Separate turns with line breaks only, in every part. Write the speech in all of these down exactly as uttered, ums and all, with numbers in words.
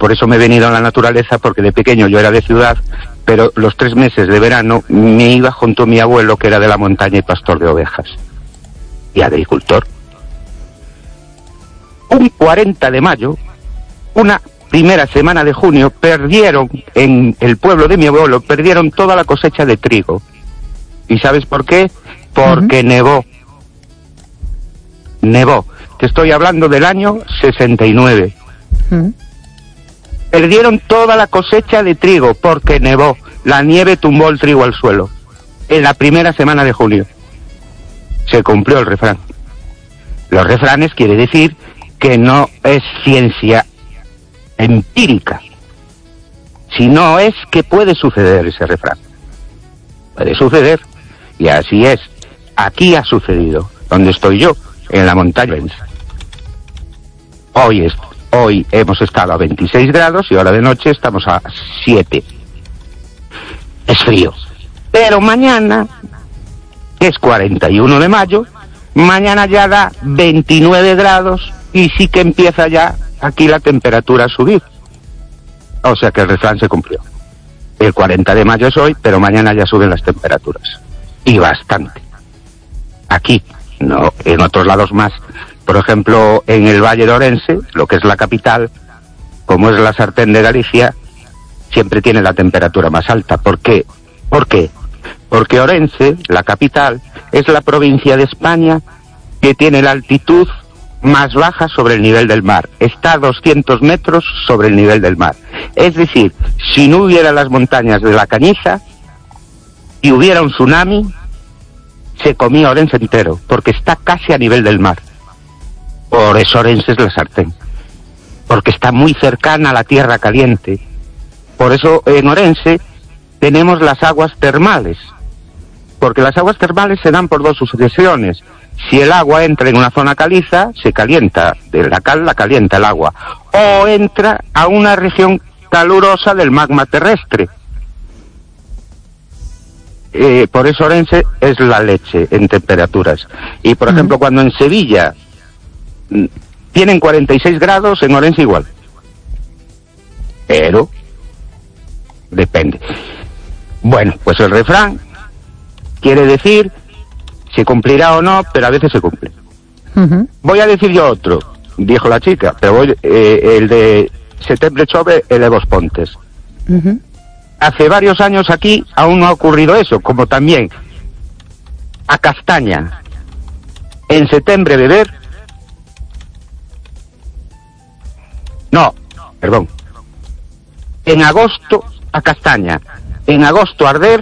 por eso me he venido a la naturaleza, porque de pequeño yo era de ciudad, pero los tres meses de verano me iba junto a mi abuelo, que era de la montaña y pastor de ovejas y agricultor. Un cuarenta de mayo, una primera semana de junio, perdieron en el pueblo de mi abuelo, perdieron toda la cosecha de trigo. ¿Y sabes por qué? Porque uh-huh. nevó. Nevó. Te estoy hablando del año sesenta y nueve. Uh-huh. Perdieron toda la cosecha de trigo porque nevó. La nieve tumbó el trigo al suelo. En la primera semana de junio. Se cumplió el refrán. Los refranes quiere decir que no es ciencia empírica, sino es que puede suceder ese refrán. Puede suceder. Y así es. Aquí ha sucedido. Donde estoy yo, en la montaña. Hoy, es, hoy hemos estado a veintiséis grados y ahora de noche estamos a siete. Es frío. Pero mañana, que es cuarenta y uno de mayo, mañana ya da veintinueve grados y sí que empieza ya aquí la temperatura a subir. O sea que el refrán se cumplió. El cuarenta de mayo es hoy, pero mañana ya suben las temperaturas. Y bastante. Aquí, no, en otros lados más. Por ejemplo, en el Valle de Orense, lo que es la capital, como es la sartén de Galicia, siempre tiene la temperatura más alta. ¿Por qué? ¿Por qué? Porque Orense, la capital, es la provincia de España que tiene la altitud más baja sobre el nivel del mar. Está a doscientos metros sobre el nivel del mar. Es decir, si no hubiera las montañas de la Cañiza y hubiera un tsunami, se comía Orense entero, porque está casi a nivel del mar. Por eso Orense es la sartén, porque está muy cercana a la tierra caliente. Por eso en Orense tenemos las aguas termales, porque las aguas termales se dan por dos sucesiones. Si el agua entra en una zona caliza, se calienta, de la cal la calienta el agua, o entra a una región calurosa del magma terrestre. Eh, por eso Orense es la leche en temperaturas. Y por uh-huh. ejemplo, cuando en Sevilla tienen cuarenta y seis grados, en Orense igual. Pero depende. Bueno, pues el refrán quiere decir, se cumplirá o no, pero a veces se cumple. Uh-huh. Voy a decir yo otro, dijo la chica, pero voy, eh, el de septiembre chove, elevos pontes. Uh-huh. Hace varios años aquí aún no ha ocurrido eso, como también a castaña en septiembre beber, no, perdón, en agosto a castaña, en agosto arder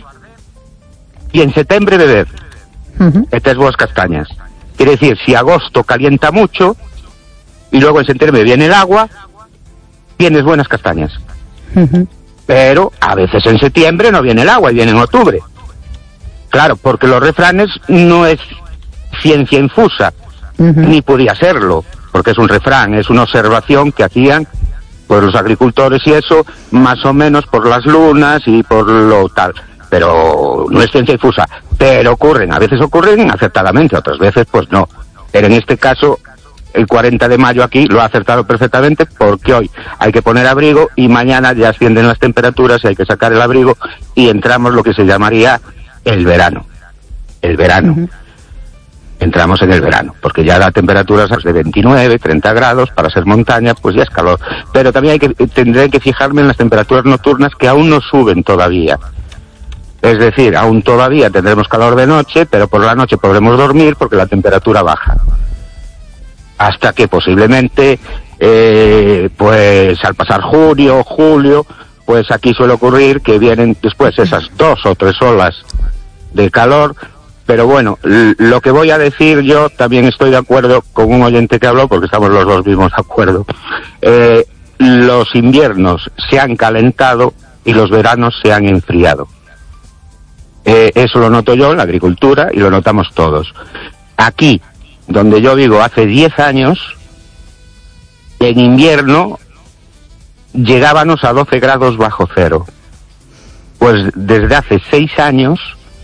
y en septiembre beber. Uh-huh. Estas buenas castañas. Quiere decir, si agosto calienta mucho y luego en septiembre viene el agua, tienes buenas castañas. Uh-huh. Pero a veces en septiembre no viene el agua y viene en octubre. Claro, porque los refranes no es ciencia infusa, uh-huh. ni podía serlo, porque es un refrán, es una observación que hacían pues los agricultores y eso, más o menos por las lunas y por lo tal. Pero no es ciencia infusa, pero ocurren, a veces ocurren acertadamente, otras veces pues no. Pero en este caso, el cuarenta de mayo aquí lo ha acertado perfectamente, porque hoy hay que poner abrigo y mañana ya ascienden las temperaturas y hay que sacar el abrigo y entramos lo que se llamaría el verano. El verano. Uh-huh. Entramos en el verano, porque ya la temperatura es de veintinueve, treinta grados, para ser montaña pues ya es calor. Pero también hay que, tendré que fijarme en las temperaturas nocturnas que aún no suben todavía. Es decir, aún todavía tendremos calor de noche, pero por la noche podremos dormir porque la temperatura baja. Hasta que posiblemente, eh, pues al pasar junio, julio, pues aquí suele ocurrir que vienen después esas dos o tres olas de calor. Pero bueno, lo que voy a decir yo, también estoy de acuerdo con un oyente que habló, porque estamos los dos mismos de acuerdo. Eh, los inviernos se han calentado y los veranos se han enfriado. Eh, eso lo noto yo en la agricultura y lo notamos todos. Aquí, donde yo vivo hace diez años, en invierno llegábamos a doce grados bajo cero. Pues desde hace seis años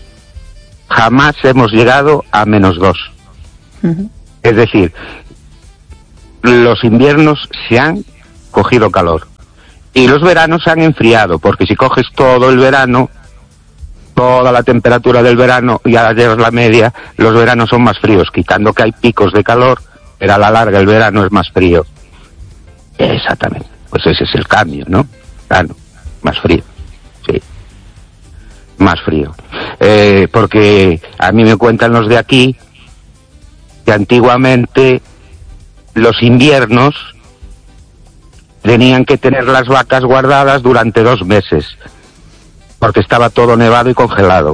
jamás hemos llegado a menos dos. Uh-huh. Es decir, los inviernos se han cogido calor. Y los veranos se han enfriado, porque si coges todo el verano, toda la temperatura del verano y ayer la media, los veranos son más fríos, quitando que hay picos de calor, pero a la larga el verano es más frío. Exactamente, pues ese es el cambio, ¿no? Claro, más frío, sí, más frío. Eh, porque a mí me cuentan los de aquí que antiguamente los inviernos tenían que tener las vacas guardadas durante dos meses, porque estaba todo nevado y congelado.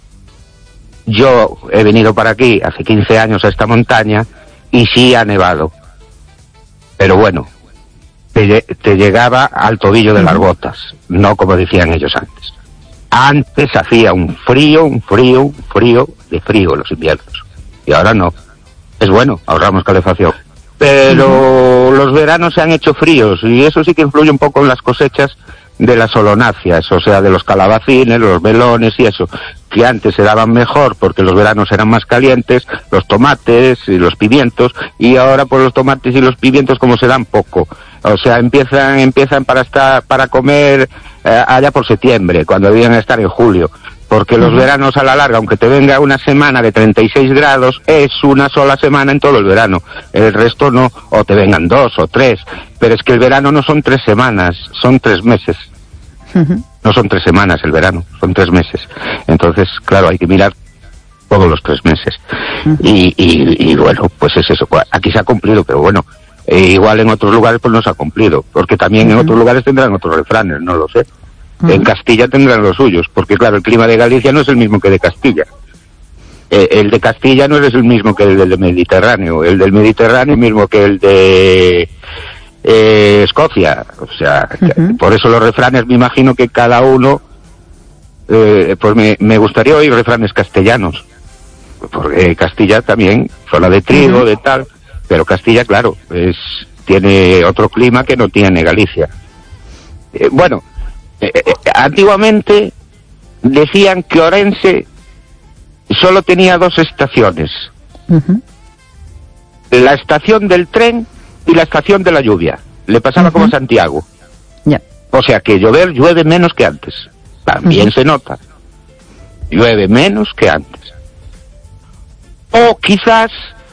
Yo he venido para aquí hace quince años a esta montaña y sí ha nevado. Pero bueno, te, te llegaba al tobillo de las botas, no como decían ellos antes. Antes hacía un frío, un frío, un frío de frío los inviernos. Y ahora no. Es bueno, ahorramos calefacción. Pero uh-huh. los veranos se han hecho fríos y eso sí que influye un poco en las cosechas de las solonáceas, o sea, de los calabacines, los melones y eso, que antes se daban mejor porque los veranos eran más calientes, los tomates y los pimientos, y ahora pues los tomates y los pimientos como se dan poco, o sea, empiezan empiezan para estar para comer eh, allá por septiembre, cuando debían estar en julio, porque los veranos a la larga, aunque te venga una semana de treinta y seis grados, es una sola semana en todo el verano, el resto no, o te vengan dos o tres, pero es que el verano no son tres semanas, son tres meses. Uh-huh. No son tres semanas el verano, son tres meses. Entonces, claro, hay que mirar todos los tres meses. Uh-huh. Y, y, y bueno, pues es eso. Aquí se ha cumplido, pero bueno, eh, igual en otros lugares pues no se ha cumplido, porque también uh-huh. en otros lugares tendrán otros refranes, no lo sé. Uh-huh. En Castilla tendrán los suyos, porque claro, el clima de Galicia no es el mismo que de Castilla. Eh, el de Castilla no es el mismo que el del Mediterráneo, el del Mediterráneo es el mismo que el de eh, Escocia, o sea, uh-huh. por eso los refranes me imagino que cada uno, eh, pues me, me gustaría oír refranes castellanos, porque Castilla también, zona de trigo, uh-huh. de tal, pero Castilla, claro, es tiene otro clima que no tiene Galicia. Eh, bueno, Eh, eh, antiguamente decían que Orense solo tenía dos estaciones, uh-huh. la estación del tren y la estación de la lluvia. Le pasaba uh-huh. como a Santiago. Yeah. O sea que llover llueve menos que antes, también uh-huh. se nota, llueve menos que antes. O quizás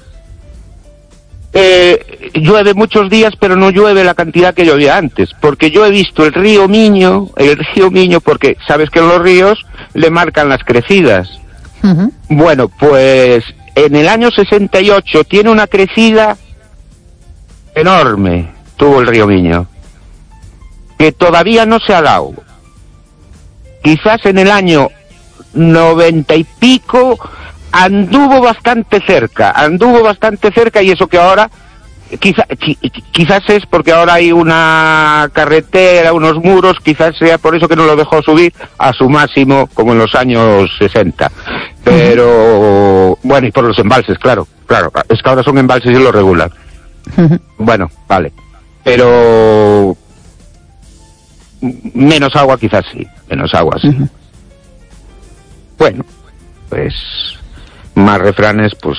Eh, llueve muchos días, pero no llueve la cantidad que llovía antes, porque yo he visto el río Miño, el río Miño, porque sabes que los ríos le marcan las crecidas. Uh-huh. Bueno, pues en el año sesenta y ocho tiene una crecida enorme, tuvo el río Miño, que todavía no se ha dado. Quizás en el año noventa y pico anduvo bastante cerca, anduvo bastante cerca y eso que ahora, quizá, quizás es porque ahora hay una carretera, unos muros, quizás sea por eso que no lo dejó subir a su máximo como en los años sesenta. Pero, uh-huh. bueno, y por los embalses, claro, claro, es que ahora son embalses y lo regulan. Uh-huh. Bueno, vale, pero menos agua quizás sí, menos agua sí. Uh-huh. Bueno, pues más refranes, pues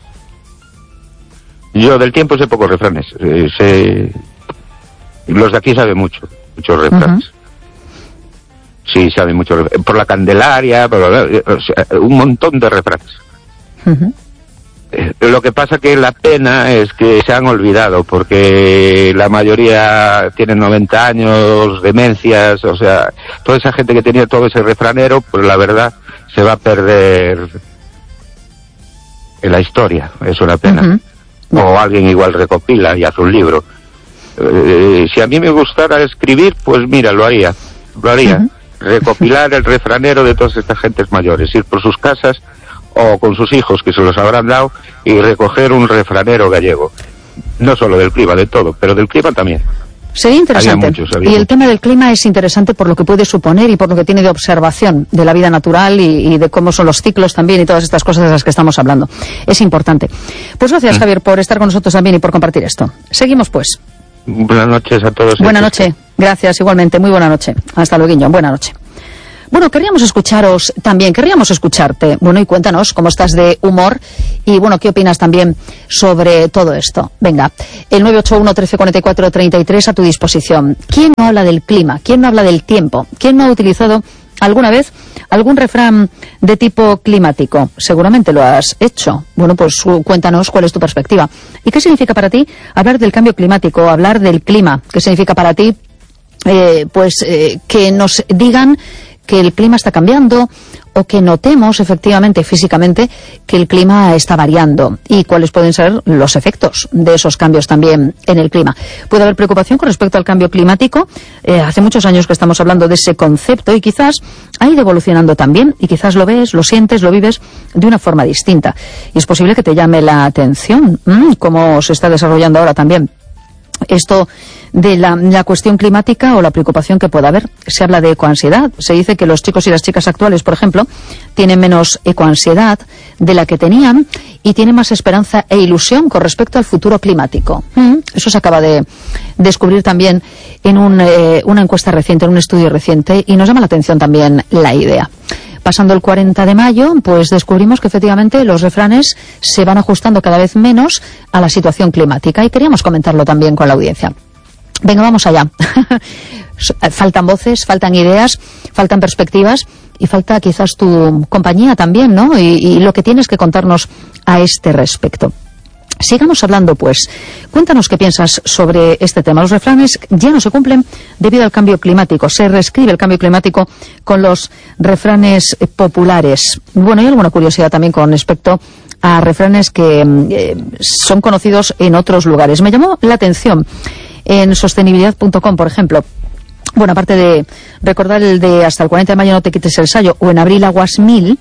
yo del tiempo sé pocos refranes, eh, sé los de aquí saben mucho, muchos refranes. Uh-huh. Sí, saben mucho, por la Candelaria, por, o sea, un montón de refranes. Uh-huh. Eh, lo que pasa que la pena es que se han olvidado, porque la mayoría tienen noventa años, demencias, o sea, toda esa gente que tenía todo ese refranero, pues la verdad se va a perder en la historia, es una pena. Uh-huh. O alguien igual recopila y hace un libro. Eh, si a mí me gustara escribir, pues mira, lo haría, lo haría. Uh-huh. Recopilar el refranero de todas estas gentes mayores, ir por sus casas o con sus hijos que se los habrán dado y recoger un refranero gallego. No solo del clima, de todo, pero del clima también.
Sería interesante. Muchos, y el muchos. tema del clima es interesante por lo que puede suponer y por lo que tiene de observación de la vida natural y, y de cómo son los ciclos también y todas estas cosas de las que estamos hablando. Es importante. Pues gracias, mm. Javier, por estar con nosotros también y por compartir esto. Seguimos, pues.
Buenas noches a todos.
Buenas noches. Gracias, igualmente. Muy buena noche. Hasta luego, Buena noche. Bueno, querríamos escucharos también, querríamos escucharte. Bueno, y cuéntanos cómo estás de humor y, bueno, qué opinas también sobre todo esto. Venga, el nueve ocho uno, trece cuarenta y cuatro, treinta y tres a tu disposición. ¿Quién no habla del clima? ¿Quién no habla del tiempo? ¿Quién no ha utilizado alguna vez algún refrán de tipo climático? Seguramente lo has hecho. Bueno, pues cuéntanos cuál es tu perspectiva. ¿Y qué significa para ti hablar del cambio climático, hablar del clima? ¿Qué significa para ti, eh, pues, eh, que nos digan que el clima está cambiando o que notemos efectivamente físicamente que el clima está variando y cuáles pueden ser los efectos de esos cambios también en el clima? Puede haber preocupación con respecto al cambio climático. Eh, hace muchos años que estamos hablando de ese concepto y quizás ha ido evolucionando también y quizás lo ves, lo sientes, lo vives de una forma distinta. Y es posible que te llame la atención mmm, cómo se está desarrollando ahora también esto de la, la cuestión climática o la preocupación que pueda haber. Se habla de ecoansiedad. Se dice que los chicos y las chicas actuales, por ejemplo, tienen menos ecoansiedad de la que tenían y tienen más esperanza e ilusión con respecto al futuro climático. Mm, eso se acaba de descubrir también en un, eh, una encuesta reciente, en un estudio reciente, y nos llama la atención también la idea. Pasando el cuarenta de mayo, pues descubrimos que efectivamente los refranes se van ajustando cada vez menos a la situación climática y queríamos comentarlo también con la audiencia. Venga, vamos allá. Faltan voces, faltan ideas, faltan perspectivas y falta quizás tu compañía también, ¿no? Y, y lo que tienes que contarnos a este respecto. Sigamos hablando, pues. Cuéntanos qué piensas sobre este tema. Los refranes ya no se cumplen debido al cambio climático. Se reescribe el cambio climático con los refranes populares. Bueno, hay alguna curiosidad también con respecto a refranes que eh, son conocidos en otros lugares. Me llamó la atención en sostenibilidad punto com, por ejemplo. Bueno, aparte de recordar el de hasta el cuarenta de mayo no te quites el sayo, o en abril aguas mil,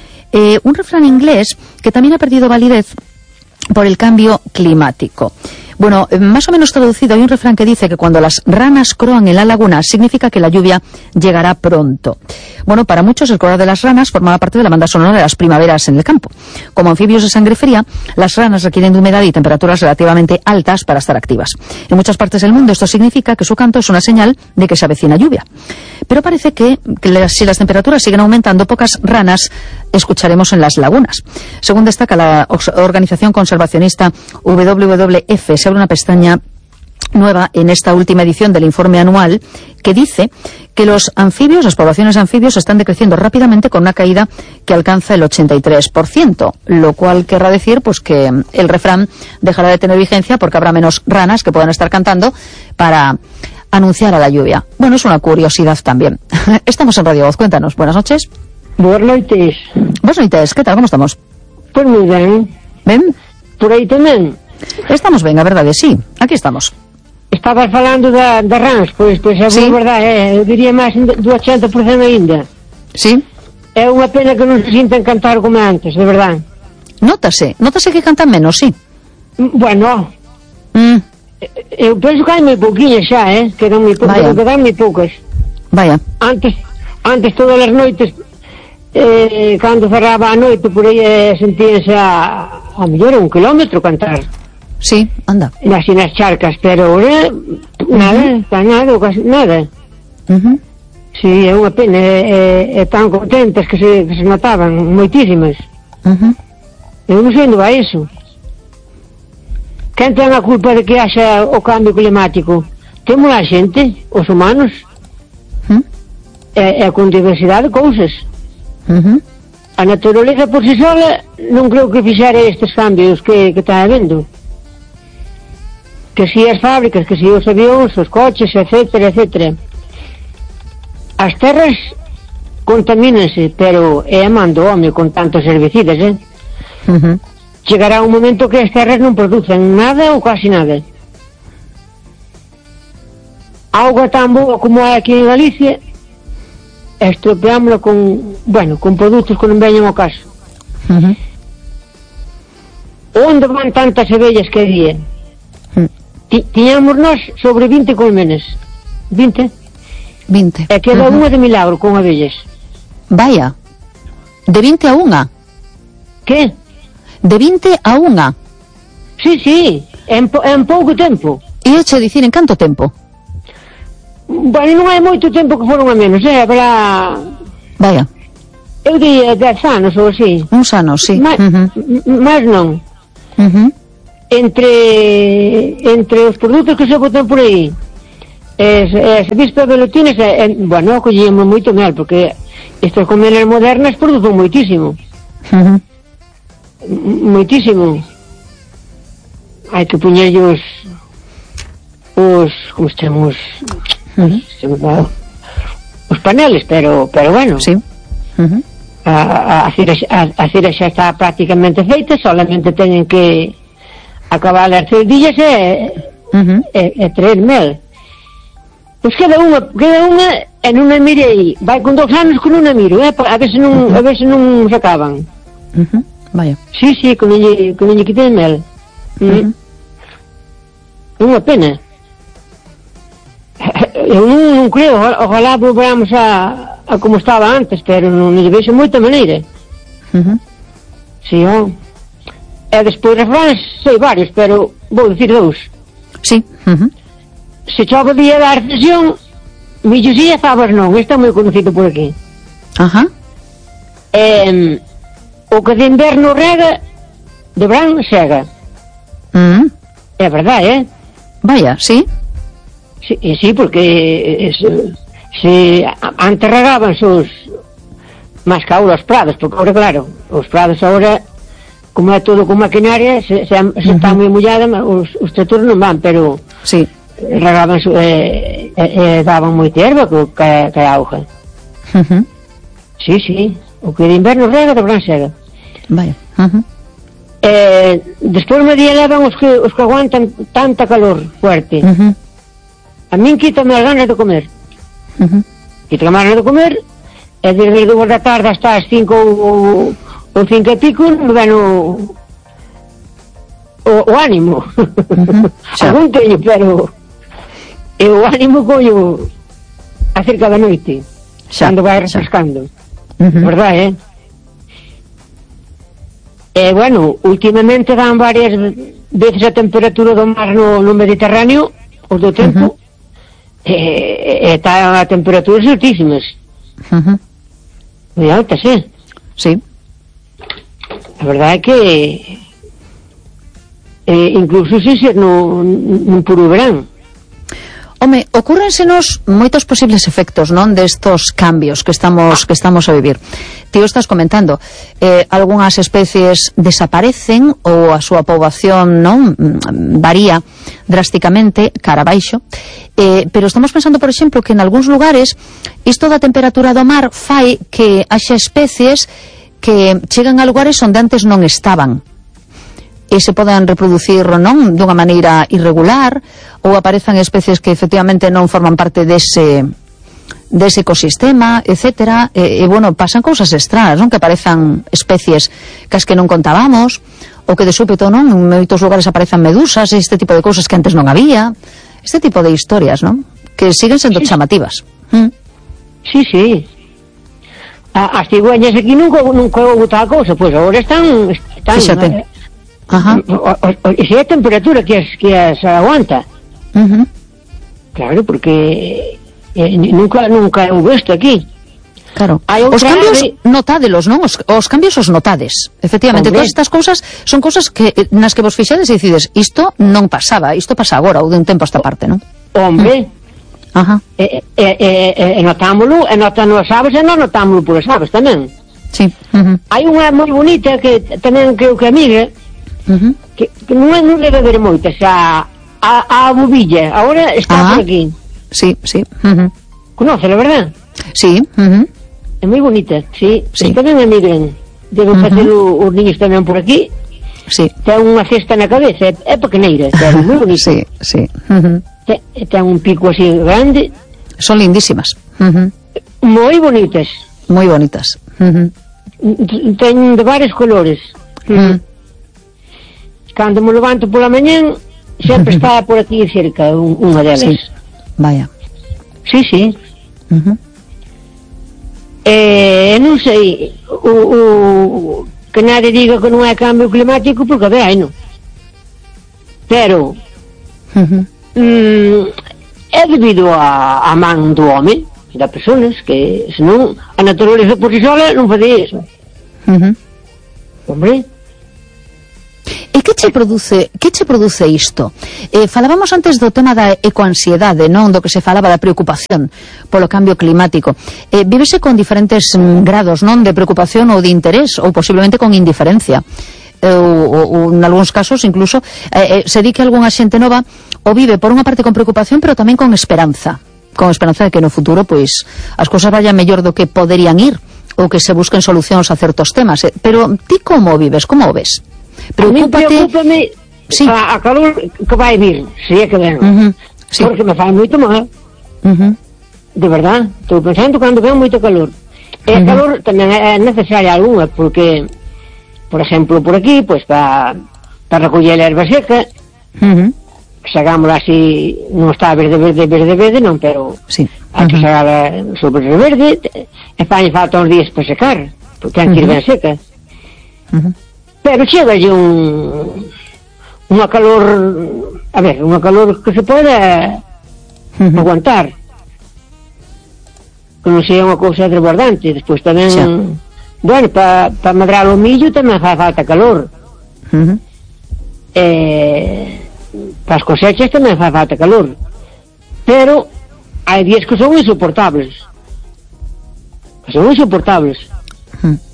eh, un refrán inglés que también ha perdido validez por el cambio climático. Bueno, más o menos traducido, hay un refrán que dice que cuando las ranas croan en la laguna significa que la lluvia llegará pronto. Bueno, para muchos el croar de las ranas formaba parte de la banda sonora de las primaveras en el campo. Como anfibios de sangre fría, las ranas requieren de humedad y temperaturas relativamente altas para estar activas. En muchas partes del mundo esto significa que su canto es una señal de que se avecina lluvia. Pero parece que, que si las temperaturas siguen aumentando, pocas ranas escucharemos en las lagunas. Según destaca la organización conservacionista W W F, se abre una pestaña nueva en esta última edición del informe anual que dice que los anfibios, las poblaciones de anfibios están decreciendo rápidamente con una caída que alcanza el ochenta y tres por ciento, lo cual querrá decir pues que el refrán dejará de tener vigencia porque habrá menos ranas que puedan estar cantando para anunciar a la lluvia. Bueno, es una curiosidad también. Estamos en Radio Voz, cuéntanos. Buenas noches.
Buenas noches.
Buenas noches, ¿qué tal? ¿Cómo estamos?
Pues muy bien.
¿Ven?
Por aí tamén.
Estamos ben, a verdade, sí. Aquí estamos.
Estabas falando da, da rans, pois, pois é
sí.
Verdade, é, eu diría máis do ochenta por cento aínda.
Sí.
É unha pena que non se sintan cantar como antes, de verdade.
Nótase, nótase que cantan menos, sí.
Bueno,
mm.
eu penso que hai moi pouquinhas xa, eh? Que eran moi poucas, que dan moi poucas.
Vaya.
Antes, antes todas as noites, eh, cando cerraba a noite, por aí eh, sentíanse a, a mellor un kilómetro cantar.
Sí, anda.
Así nas charcas, pero ahora nada, uh-huh. nada, casi nada.
Uh-huh.
Sí, é unha pena, é, é, é tan contentas que se, que se notaban, moitísimas.
Uh-huh.
Eu non sei onde vai iso. Quen ten a culpa de que haxa o cambio climático? Temos a xente, os humanos.
Uh-huh.
É, é con diversidade de cousas.
Uh-huh.
A naturaleza por si sola non creo que fixera estes cambios que, que está habendo. Que si as fábricas, que si os avións, os coches, etcétera, etcétera. As terras contamínanse, pero é a man do home con tantos herbicidas, eh?
Uh-huh.
Chegará un momento que as terras non producen nada ou casi nada. Auga tan boa como é aquí en Galicia, estropeámosla con, bueno, con produtos que non veñen ao caso.
Uh-huh.
Onde van tantas abellas que había?
Uh-huh.
Tiñamos nós sobre vinte colmenas. vinte?
vinte.
E queda
uh-huh.
unha de milagro con abellas.
Vaya. De vinte a unha?
Que?
De vinte a unha?
Sí, sí, en, en pouco tempo.
E eche dicir en canto tempo?
Bueno, non hai moito tempo que foron a menos, eh, habrá
Vaya.
Eu diría dez anos ou así.
Uns anos, sí.
Ma, uh -huh. Mas non.
Uh -huh.
Entre entre os produtos que se botan por aí, es, es vispa velutinas, eh, bueno, collíamos moito mel, porque estas comidas modernas produzon moitísimo.
Uh -huh.
Moitísimo. Hai que poñerlle os os, como se chama, os uh -huh. os paneles, pero pero bueno.
Sí. Uh -huh.
a, a, cera, a, a cera xa está prácticamente feita, solamente teñen que acabar as cerdillas e, uh -huh. e, e traer mel. Pois cada unha, cada unha e non a mirei, vai con dos anos que non a miro, eh, a ver se non, uh -huh. a ver se non se acaban.
Uh -huh. Vaya.
Sí, sí, con elle, con elle que ten mel. Uh -huh. Unha pena. Eu non, non creo, ojalá volvamos a, a como estaba antes, pero non lle vexo moita maneira.
Uh -huh.
Si, ó. E despois refranes sei varios, pero vou dicir dous.
Sí. Uh -huh.
Se chove o día da recesión, millos e fabas non, isto é moi conocido por aquí.
Ajá.
E, o que de inverno rega, de verán sega.
Uh -huh.
É verdade, eh?
Vaya, sí.
Sí, sí, porque se, se antes regaban os máis que ahora os prados, porque ahora, claro, os prados ahora, como é todo con maquinaria, se, se, se uh -huh. está moi mollada, os, os tractores non van, pero
sí,
regaban, eh, eh, daban moita erva que, que a auga.
Uh -huh.
Sí, sí, o que de inverno rega, de verán sega.
Vaya. Uh -huh.
Eh, despois me día levan os que, os que aguantan tanta calor fuerte.
Uh -huh.
A min quítame as ganas de comer.
Uh -huh.
Quítame as ganas de comer, e desde as dúas da tarde hasta as cinco ou, ou cinco e pico me ven o, o, o ánimo. Uh -huh. Según teño, pero e o ánimo collo acerca da noite, xa, cando vai refrescando. Uh -huh. Verdade, eh? E, bueno, últimamente dan varias veces a temperatura do mar no, no Mediterráneo, o do tempo, uh -huh. e está a temperaturas altísimas.
Uh -huh.
Moi altas, eh?
Sí.
A verdade é que eh, incluso se ser no, no puro verán.
Home, ocúrrensenos moitos posibles efectos, non, destos cambios que estamos que estamos a vivir. Ti o estás comentando, eh, algunhas especies desaparecen ou a súa poboación, non, varía drásticamente cara abaixo, eh, pero estamos pensando, por exemplo, que en algúns lugares isto da temperatura do mar fai que haxa especies que chegan a lugares onde antes non estaban e se podan reproducir, non, dunha maneira irregular, ou aparezan especies que efectivamente non forman parte dese dese ecosistema, etcétera, e, e bueno, pasan cousas extrañas, non, que aparezan especies cas que non contábamos, ou que de súpeto, non, en moitos lugares aparezan medusas, este tipo de cousas que antes non había, este tipo de historias, non, que siguen sendo sí. chamativas. ¿Mm?
Sí, sí. A, as cigüeñas aquí nunca nunca houve tal cousa, pois pues agora están están
Fíxate. Eh, Ajá.
E se é a temperatura que as, que as aguanta.
Uh -huh.
Claro, porque eh, nunca nunca houve isto aquí.
Claro. Os cambios ave... notádelos, non? Os, os cambios os notades. Efectivamente, Hombre. todas estas cousas son cousas que nas que vos fixades e decides, isto non pasaba, isto pasa agora ou de un tempo a esta parte, non?
Hombre.
Uh. Ajá.
E, e, e, e notámoslo, e notámoslo as aves, e non notámoslo por as aves tamén.
Sí. Uh -huh.
Hai unha moi bonita que tamén creo que amiga, Uh -huh. que, que non, non debe haber moitas, a, a, a bobilla agora está ah, por aquí.
Sí, sí. Uh -huh.
Conoce, la verdad?
Sí. Uh -huh.
É moi bonita, sí,
sí.
Tamén me miren, deben uh -huh. facer os niños tamén por aquí.
Sí.
Ten unha cesta na cabeza, é, é pequeneira, é moi bonita.
Sí, sí. Uh -huh.
ten, ten un pico así grande.
Son lindísimas. Uh -huh.
Moi bonitas.
Moi bonitas. Uh -huh.
Ten de varios colores. Uh -huh. Cando me levanto pola mañán sempre está por aquí cerca un, unha delas.
Sí. Vaya.
Sí, sí.
Uh -huh.
Eh, non sei o, o, que nadie diga que non é cambio climático, porque ve, non. Pero uh -huh. mm, é debido a, a man do home, da personas, que senón a naturaleza por si sola non facía iso.
Uh-huh.
Hombre,
e que che produce, que che produce isto? Eh, falábamos antes do tema da ecoansiedade, non? Do que se falaba da preocupación polo cambio climático. Eh, vívese con diferentes mm, grados, non? De preocupación ou de interés, ou posiblemente con indiferencia. Eh, ou, ou, ou en algúns casos incluso eh, eh, se di que algunha xente nova o vive por unha parte con preocupación, pero tamén con esperanza. Con esperanza de que no futuro, pois, as cousas vayan mellor do que poderían ir, ou que se busquen solucións a certos temas. Eh, pero ti como vives? Como o ves?
Preocúpate... A mí preocúpame sí. a, a calor que vai vir, se é que ven. Uh-huh. Sí. Porque me fai moito mal.
Uh-huh.
De verdad, estou pensando cando ven moito calor. E a uh-huh. calor tamén é necesaria algunha, porque, por exemplo, por aquí, pois, para pa recoller a erva seca,
uh-huh.
sagámola así, non está verde, verde, verde, verde, non, pero
sí.
hai uh-huh. que sagala sobre verde, e fai falta uns días para secar, porque hai que ir uh-huh. ben seca.
Uh-huh.
Pero chega un unha calor, a ver, unha calor que se pode uh-huh. aguantar, que non sea unha cousa desbordante. Despois tamén sí. bueno, para pa madrar o millo tamén fai falta calor.
Uh-huh.
eh, para as cosechas tamén fai falta calor, pero hai días que son insoportables, que son insoportables.
Uh-huh.